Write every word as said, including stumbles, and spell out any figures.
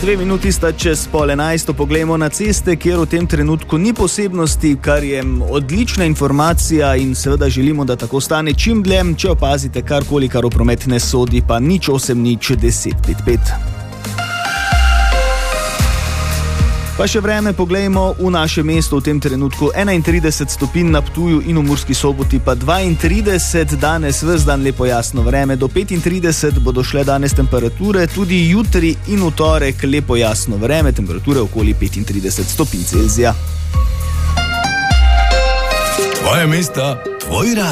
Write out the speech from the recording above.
Dve minuti sta čez pol enajsto, poglejmo na ceste, kjer v tem trenutku ni posebnosti, kar je odlična informacija in seveda želimo, da tako stane čim dlje. Če opazite karkoli, kar v promet ne sodi, pa nič osem nič deset pet pet. Pa še vreme poglejmo v naše mesto v tem trenutku. enaintrideset stopinj na Ptuju in v Murski Soboti pa dvaintrideset, danes ves dan lepo jasno vreme, do petintrideset bodo šle danes temperature, tudi jutri in v torek lepo jasno vreme, temperature okoli petintrideset stopinj Celzija. Tvoje mesto, tvoj rad.